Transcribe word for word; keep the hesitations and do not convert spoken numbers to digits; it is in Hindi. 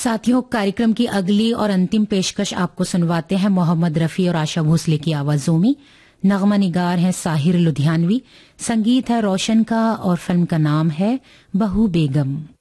साथियों, कार्यक्रम की अगली और अंतिम पेशकश आपको सुनवाते हैं मोहम्मद रफी और आशा भोसले की आवाजों में। नगमा निगार हैं साहिर लुधियानवी, संगीत है रोशन का और फिल्म का नाम है बहू बेगम।